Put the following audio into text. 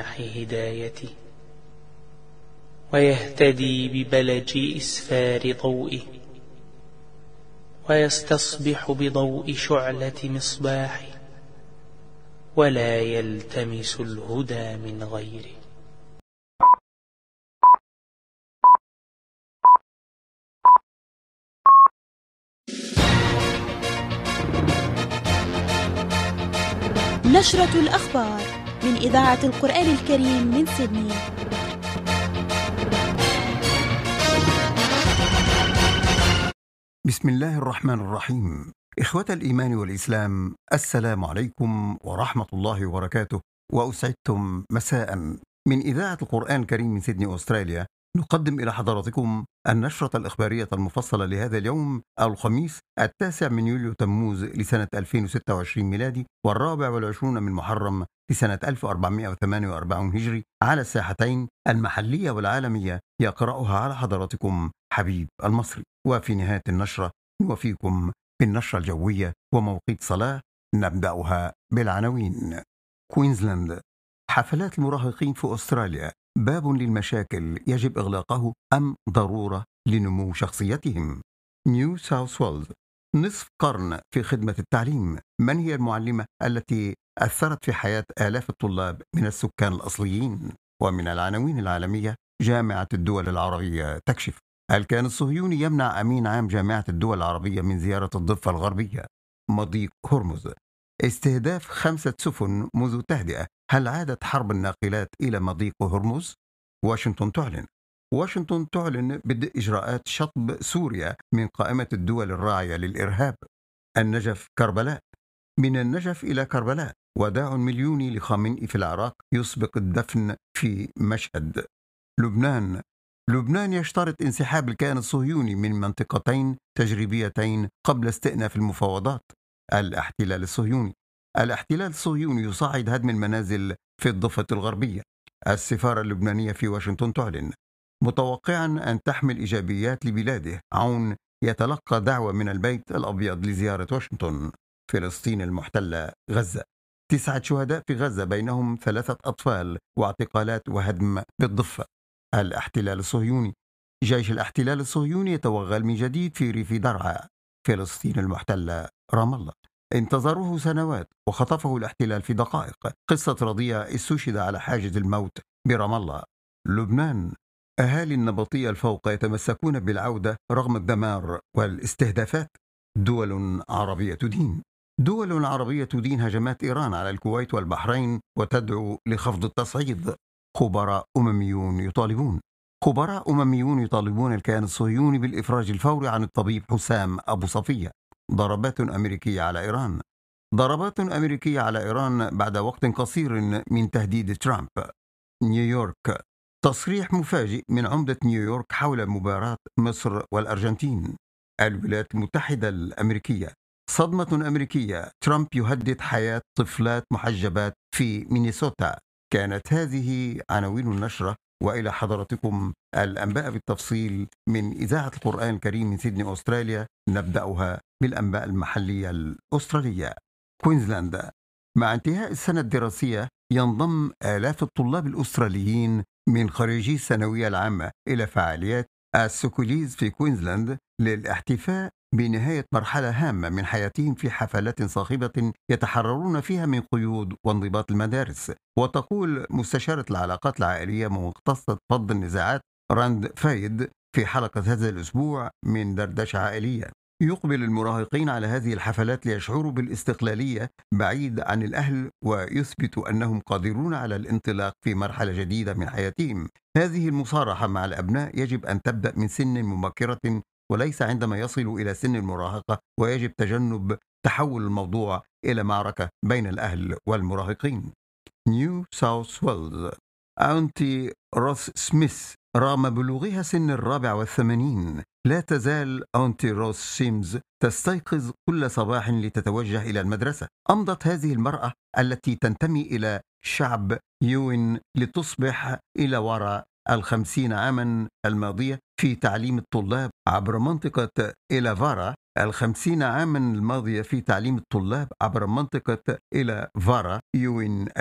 هدايتي، ويهتدي ببلج إسفار ضوئه، ويستصبح بضوء شعلة مصباحه، ولا يلتمس الهدى من غيره. نشرة الأخبار من إذاعة القرآن الكريم من سيدني. بسم الله الرحمن الرحيم. إخوة الإيمان والإسلام، السلام عليكم ورحمة الله وبركاته، وأسعدتم مساء. من إذاعة القرآن الكريم من سيدني أستراليا نقدم إلى حضراتكم النشرة الإخبارية المفصلة لهذا اليوم الخميس 9 من يوليو تموز لسنة 2026 ميلادي، وال24 من محرم لسنة 1448 هجري، على الساحتين المحلية والعالمية. يقرأها على حضراتكم حبيب المصري. وفي نهاية النشرة نوفيكم بالنشرة الجوية وموقيت صلاة. نبدأها بالعناوين. كوينزلاند: حفلات المراهقين في أستراليا باب للمشاكل يجب إغلاقه أم ضرورة لنمو شخصيتهم؟ نيو ساوث ويلز: نصف قرن في خدمة التعليم، من هي المعلمة التي أثرت في حياة آلاف الطلاب من السكان الأصليين؟ ومن العناوين العالمية: جامعة الدول العربية تكشف، الكيان الصهيوني يمنع أمين عام جامعة الدول العربية من زيارة الضفة الغربية. مضيق هرمز: استهداف 5 سفن منذ تهدئة، هل عادت حرب الناقلات إلى مضيق هرمز؟ واشنطن تعلن بدء إجراءات شطب سوريا من قائمة الدول الراعية للإرهاب. النجف: كربلاء، من النجف إلى كربلاء، وداع مليوني لخامنئي في العراق يسبق الدفن في مشهد. لبنان يشترط انسحاب الكيان الصهيوني من منطقتين تجريبيتين قبل استئناف المفاوضات. الاحتلال الصهيوني يصعد هدم المنازل في الضفة الغربية. السفارة اللبنانية في واشنطن تعلن متوقعا أن تحمل إيجابيات لبلاده. عون يتلقى دعوة من البيت الأبيض لزيارة واشنطن. فلسطين المحتلة: غزة، 9 شهداء في غزة بينهم 3 أطفال، واعتقالات وهدم بالضفة. جيش الاحتلال الصهيوني يتوغل من جديد في ريف درعا. فلسطين المحتلة: رام الله، انتظروه سنوات وخطفه الاحتلال في دقائق. قصة رضيع استشهد على حاجز الموت برام الله. لبنان: أهالي النبطية الفوق يتمسكون بالعودة رغم الدمار والاستهدافات. دول عربية تدين هجمات إيران على الكويت والبحرين وتدعو لخفض التصعيد. خبراء أمميون يطالبون الكيان الصهيوني بالإفراج الفوري عن الطبيب حسام أبو صفية. ضربات أمريكية على إيران بعد وقت قصير من تهديد ترامب. نيويورك: تصريح مفاجئ من عمدة نيويورك حول مباراة مصر والأرجنتين. الولايات المتحدة الأمريكية: صدمة أمريكية، ترامب يهدد حياة طفلات محجبات في مينيسوتا. كانت هذه عناوين النشرة، وإلى حضراتكم الأنباء بالتفصيل من إذاعة القرآن الكريم من سيدني أستراليا. نبدأها بالأنباء المحلية الأسترالية. كوينزلاند: مع انتهاء السنة الدراسية ينضم آلاف الطلاب الأستراليين من خريجي الثانوية العامة إلى فعاليات السكوليز في كوينزلاند للاحتفاء بنهاية مرحلة هامة من حياتهم في حفلات صاخبة يتحررون فيها من قيود وانضباط المدارس. وتقول مستشارة العلاقات العائلية ومختصة فض النزاعات راند فايد في حلقة هذا الأسبوع من دردشة عائلية: يقبل المراهقين على هذه الحفلات ليشعروا بالاستقلالية بعيد عن الأهل ويثبتوا أنهم قادرون على الانطلاق في مرحلة جديدة من حياتهم. هذه المصارحة مع الأبناء يجب أن تبدأ من سن مبكرة وليس عندما يصلوا إلى سن المراهقة، ويجب تجنب تحول الموضوع إلى معركة بين الأهل والمراهقين. نيو ساوث ويلز: أنتي روث سميث رغم بلوغها سن 84 لا تزال أنتي روث سيمز تستيقظ كل صباح لتتوجه إلى المدرسة. أمضت هذه المرأة التي تنتمي إلى شعب يوين لتصبح إلى وراء 50 عاما الماضية في تعليم الطلاب عبر منطقة إلافارا. 50 عاما الماضية في تعليم الطلاب عبر منطقة إلافارا يوين